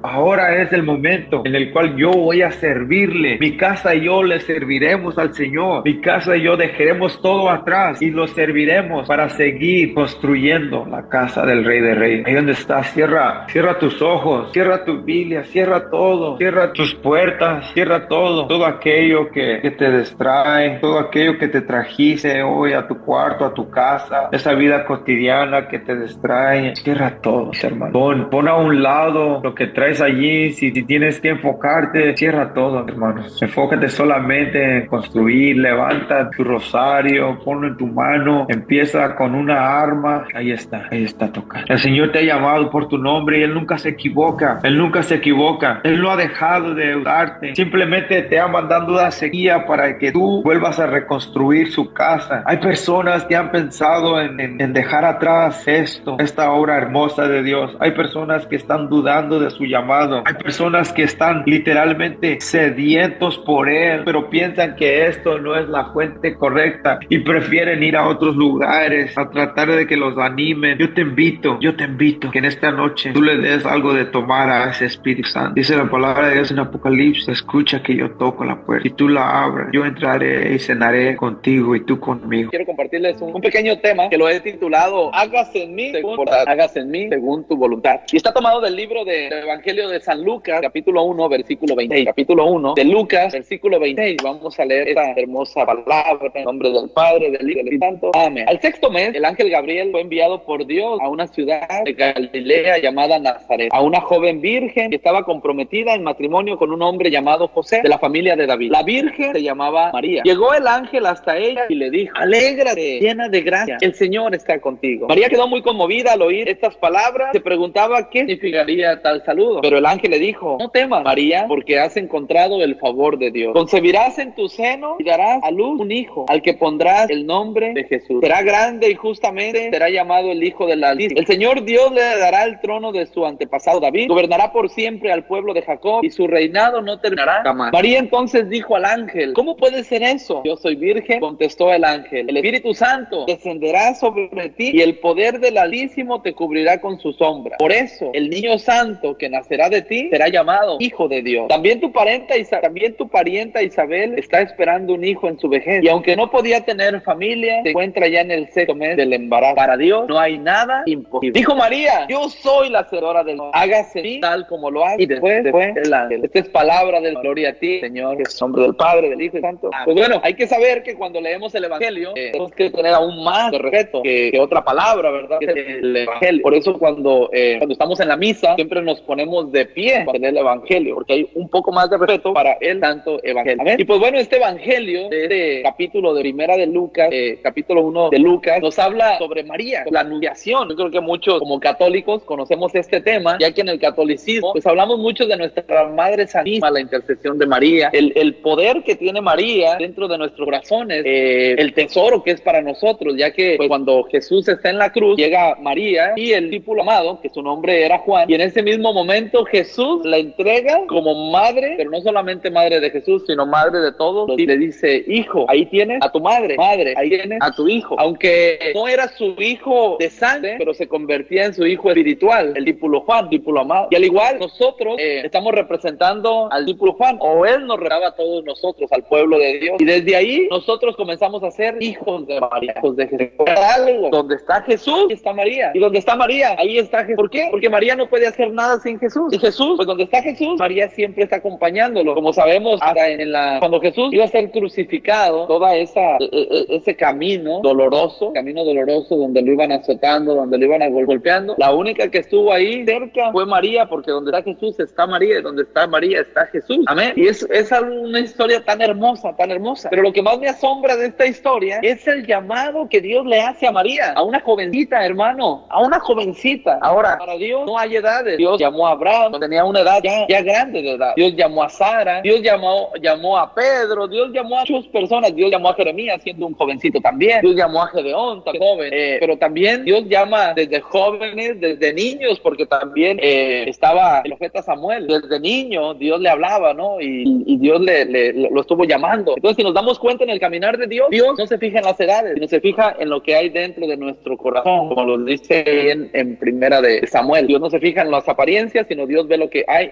Ahora es el momento en el cual yo voy a servirle. Mi casa y yo le serviremos al Señor. Mi casa y yo dejaremos todo atrás y lo serviremos para seguir construyendo la casa del Rey de Reyes. Ahí donde estás, cierra tus ojos, cierra tu Biblia, cierra todo, cierra tus puertas, cierra todo aquello que te distrae, todo aquello que te trajiste hoy a tu cuarto, a tu casa, esa vida cotidiana que te distrae. Cierra todo, hermano. Pon a un lado lo que traes allí. Si tienes que enfocarte, cierra todo, hermano. Enfócate solamente en construir. Levanta tu rosario, ponlo en tu mano, empieza con una arma. Ahí está tocar. El Señor te ha llamado por tu nombre y Él nunca se equivoca. Él nunca se equivoca. Él no ha dejado de ayudarte. Simplemente te ha mandado una sequía para que tú vuelvas a reconstruir su casa. Hay personas que han pensado en dejar atrás esta obra hermosa de Dios. Hay personas que están dudando de su llamado. Hay personas que están literalmente sedientos por Él, pero piensan que esto no es la fuente correcta y prefieren ir a otros lugares a tratar de que los animen. Yo te invito que en esta noche tú le des algo de tomar a ese Espíritu Santo. Dice la palabra de Dios en Apocalipsis: escucha que yo toco la puerta y tú la abras. Yo entraré y cenaré contigo y tú conmigo. Quiero compartirles un pequeño tema que lo he titulado hágase en mí según tu voluntad. Y está tomado del libro del Evangelio de San Lucas, capítulo 1, versículo 26. Capítulo 1 de Lucas, versículo 26. Vamos a leer esta hermosa palabra en nombre del Padre, del Hijo y del Espíritu Santo. Amén. Al sexto mes, el ángel Gabriel fue enviado por Dios a una ciudad de Galilea llamada Nazaret, a una joven virgen que estaba comprometida en matrimonio con un hombre llamado José, de la familia de David. La virgen se llamaba María. Llegó el ángel hasta ella y le dijo: alégrate, llena de gracia, el Señor está contigo. María quedó muy conmovida al oír estas palabras. Se preguntaba qué significaría tal saludo. Pero el ángel le dijo: no temas, María, porque has encontrado el favor de Dios. Concebirás en tu seno y darás a luz un hijo, al que pondrás el nombre de Jesús. Será grande y justamente será llamado el Hijo del Altísimo. El Señor Dios le dará el trono de su antepasado David. Gobernará por siempre al pueblo de Jacob y su reinado no terminará jamás. María entonces dijo al ángel: ¿cómo puede ser eso? Yo soy virgen. Contestó el ángel: el Espíritu Santo descenderá sobre ti y el poder del Altísimo te cubrirá con su sombra. Por eso el niño santo que nacerá de ti será llamado Hijo de Dios. También tu parienta Isabel está esperando un hijo en su vejez, y aunque no podía tener familia, se encuentra ya en el sexto mes del embarazo. Para Dios no hay nada imposible. Dijo María: yo soy la hacedora del hombre, hágase en mí tal como lo hace. Y después el ángel. Esta es palabra de gloria a ti, Señor, en nombre del Padre, del Hijo y del Santo. Pues bueno, hay que saber que cuando leemos el Evangelio tenemos que tener aún más de respeto que otra palabra, ¿verdad? Que es el Evangelio. Por eso cuando estamos en la misa siempre nos ponemos de pie para leer el Evangelio, porque hay un poco más de respeto para el santo Evangelio. Amén. Y pues bueno, este Evangelio de este capítulo de primera de Lucas, capítulo 1 de Lucas, nos habla sobre María, la anunciación. Yo creo que muchos como católicos conocemos este tema, ya que en el catolicismo pues hablamos mucho de nuestra Madre Santísima, la intercesión de María, el poder que tiene María dentro de nuestros corazones, el tesoro que es para nosotros, ya que pues, cuando Jesús está en la cruz, llega María y el discípulo amado, que su nombre era Juan, y en ese mismo momento Jesús la entrega como madre, pero no solamente madre de Jesús, sino madre de todos, y le dice: hijo, ahí tienes a tu madre, ahí tienes a tu hijo. Aunque no era su hijo de sangre, pero se convertía en su hijo espiritual, el discípulo Juan, discípulo amado. Y al igual nosotros estamos representando al discípulo Juan, o él nos regalaba a todos nosotros, al pueblo de Dios, y desde ahí nosotros comenzamos a ser hijos de María, hijos de Jesús. Algo, donde está Jesús, está María, y donde está María, ahí está Jesús. ¿Por qué? Porque María no puede hacer nada sin Jesús, y Jesús, pues donde está Jesús, María siempre está acompañándolo. Como sabemos, cuando Jesús iba a ser crucificado, toda ese camino doloroso donde lo iban azotando, donde lo iban golpeando, la única que estuvo ahí cerca fue María, porque donde está Jesús está María, y donde está María está Jesús. Amén. Y es una historia tan hermosa, pero lo que más me asombra de esta historia es el llamado que Dios le hace a María, a una jovencita, hermano, a una jovencita. Ahora, para Dios no hay edades. Dios llamó a Abraham cuando tenía una edad ya grande de edad. Dios llamó a Sara, Dios llamó a Pedro, Dios llamó a muchas personas. Dios llamó a Jeremías siendo un jovencito también. Dios llamó a Gedeón, también joven. Pero también Dios llama desde jóvenes, desde niños, porque también estaba el profeta Samuel. Desde niño Dios le hablaba, ¿no? Y Dios lo estuvo llamando. Entonces, si nos damos cuenta en el caminar de Dios, Dios no se fija en las edades, sino se fija en lo que hay dentro de nuestro corazón, como lo dice en primera de Samuel. Dios no se fija en las apariencias, sino Dios ve lo que hay